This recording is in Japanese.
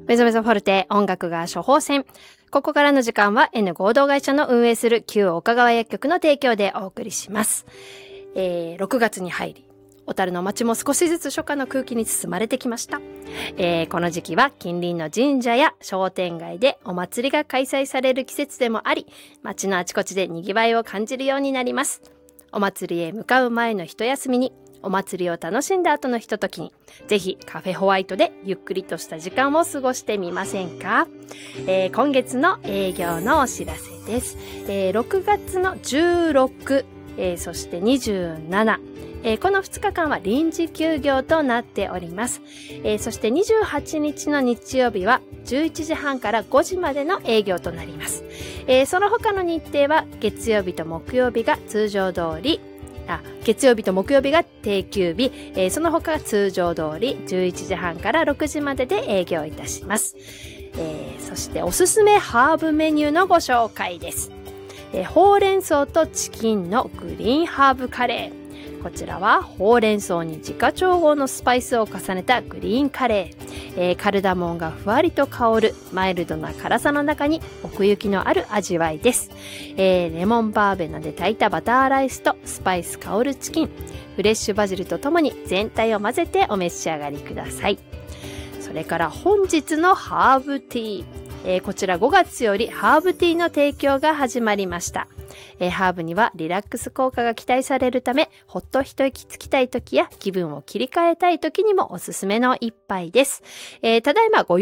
メゾメゾフォルテ音楽が処方箋。ここからの時間は N 合同会社の運営する旧岡川薬局の提供でお送りします。6月に入り、小樽の街も少しずつ初夏の空気に包まれてきました。この時期は近隣の神社や商店街でお祭りが開催される季節でもあり、街のあちこちで賑わいを感じるようになります。お祭りへ向かう前の一休みに、お祭りを楽しんだ後のひとときに、ぜひカフェホワイトでゆっくりとした時間を過ごしてみませんか？今月の営業のお知らせです。6月の16、そして27、この2日間は臨時休業となっております。そして28日の日曜日は11時半から5時までの営業となります。その他の日程は月曜日と木曜日が通常通り、月曜日と木曜日が定休日、その他通常通り11時半から6時までで営業いたします。そしておすすめハーブメニューのご紹介です。ほうれん草とチキンのグリーンハーブカレー。こちらはほうれん草に自家調合のスパイスを重ねたグリーンカレー。カルダモンがふわりと香るマイルドな辛さの中に奥行きのある味わいです。レモンバーベナで炊いたバターライスとスパイス香るチキン、フレッシュバジルとともに全体を混ぜてお召し上がりください。それから本日のハーブティー。こちら5月よりハーブティーの提供が始まりました。ハーブにはリラックス効果が期待されるため、ほっと一息つきたい時や気分を切り替えたい時にもおすすめの一杯です。ただいまご